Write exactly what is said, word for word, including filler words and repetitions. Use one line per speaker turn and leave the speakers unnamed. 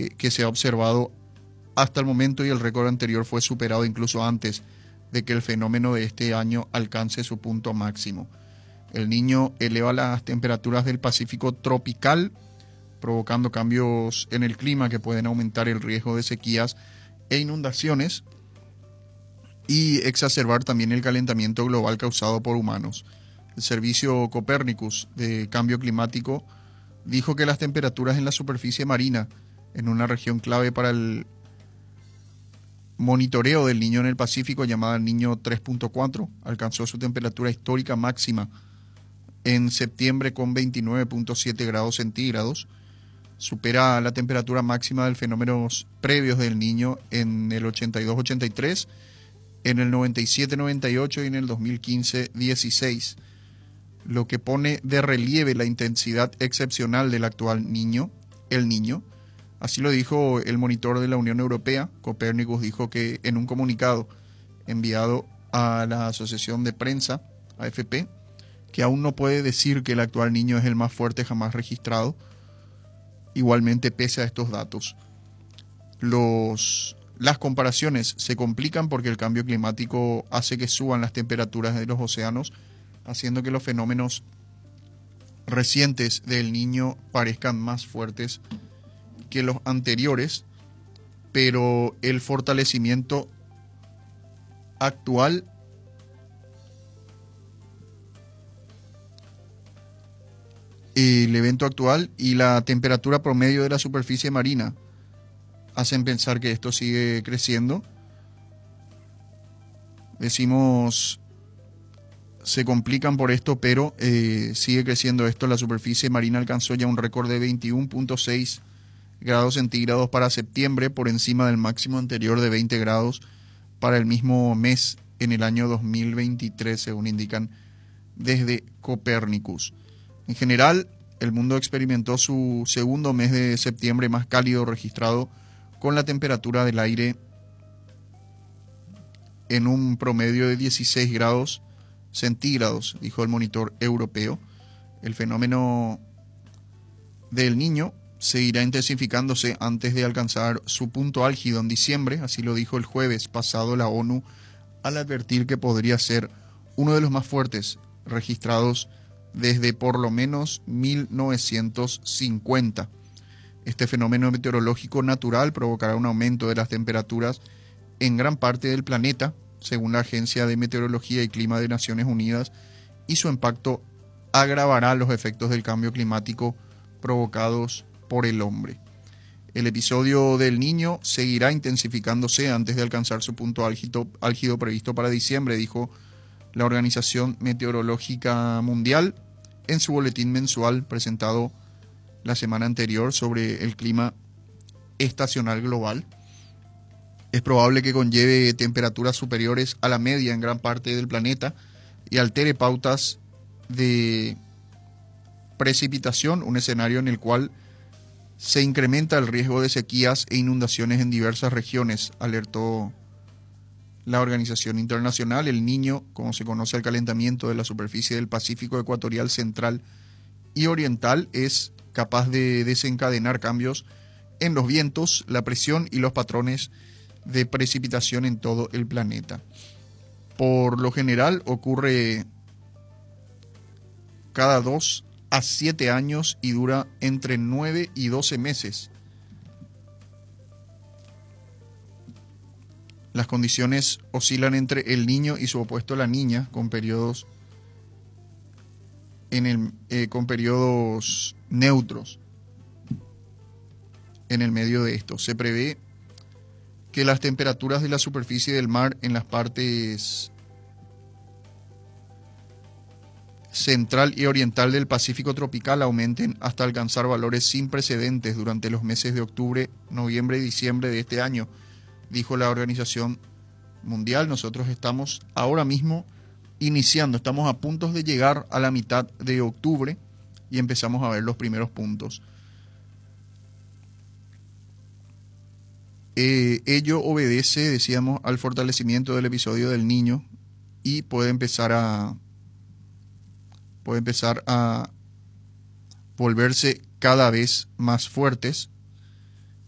eh, que se ha observado hasta el momento, y el récord anterior fue superado incluso antes de que el fenómeno de este año alcance su punto máximo. El Niño eleva las temperaturas del Pacífico tropical, provocando cambios en el clima que pueden aumentar el riesgo de sequías e inundaciones y exacerbar también el calentamiento global causado por humanos. El Servicio Copérnicus de Cambio Climático dijo que las temperaturas en la superficie marina, en una región clave para el monitoreo del Niño en el Pacífico, llamada Niño tres punto cuatro, alcanzó su temperatura histórica máxima en septiembre con veintinueve punto siete grados centígrados. Supera la temperatura máxima de fenómenos previos del Niño en el ochenta y dos ochenta y tres, en el noventa y siete noventa y ocho y en el dos mil quince dieciséis, lo que pone de relieve la intensidad excepcional del actual Niño, el Niño. Así lo dijo el monitor de la Unión Europea. Copérnicus dijo que en un comunicado enviado a la Asociación de Prensa, A F P, que aún no puede decir que el actual Niño es el más fuerte jamás registrado. Igualmente, pese a estos datos, los, las comparaciones se complican porque el cambio climático hace que suban las temperaturas de los océanos, haciendo que los fenómenos recientes del Niño parezcan más fuertes que los anteriores, pero el fortalecimiento actual el evento actual y la temperatura promedio de la superficie marina hacen pensar que esto sigue creciendo. Decimos, se complican por esto, pero eh, sigue creciendo esto. La superficie marina alcanzó ya un récord de veintiuno punto seis grados centígrados para septiembre, por encima del máximo anterior de veinte grados para el mismo mes en el año dos mil veintitrés, según indican desde Copérnicus. En general, el mundo experimentó su segundo mes de septiembre más cálido registrado, con la temperatura del aire en un promedio de dieciséis grados centígrados, dijo el monitor europeo. El fenómeno del Niño seguirá intensificándose antes de alcanzar su punto álgido en diciembre, así lo dijo el jueves pasado la ONU, al advertir que podría ser uno de los más fuertes registrados desde por lo menos mil novecientos cincuenta. Este fenómeno meteorológico natural provocará un aumento de las temperaturas en gran parte del planeta, según la Agencia de Meteorología y Clima de Naciones Unidas, y su impacto agravará los efectos del cambio climático provocados por el hombre. El episodio del Niño seguirá intensificándose antes de alcanzar su punto álgido, álgido previsto para diciembre, dijo la Organización Meteorológica Mundial en su boletín mensual presentado la semana anterior sobre el clima estacional global. Es probable que conlleve temperaturas superiores a la media en gran parte del planeta y altere pautas de precipitación, un escenario en el cual se incrementa el riesgo de sequías e inundaciones en diversas regiones, alertó la organización internacional. El Niño, como se conoce al calentamiento de la superficie del Pacífico ecuatorial central y oriental, es capaz de desencadenar cambios en los vientos, la presión y los patrones de precipitación en todo el planeta. Por lo general ocurre cada dos a siete años y dura entre nueve y doce meses. Las condiciones oscilan entre el Niño y su opuesto la Niña, con periodos en el eh, con periodos neutros en el medio de esto. Se prevé que las temperaturas de la superficie del mar en las partes central y oriental del Pacífico tropical aumenten hasta alcanzar valores sin precedentes durante los meses de octubre, noviembre y diciembre de este año, dijo la Organización Mundial. Nosotros estamos ahora mismo iniciando, estamos a puntos de llegar a la mitad de octubre y empezamos a ver los primeros puntos. Eh, ello obedece, decíamos, al fortalecimiento del episodio del Niño y puede empezar a puede empezar a volverse cada vez más fuertes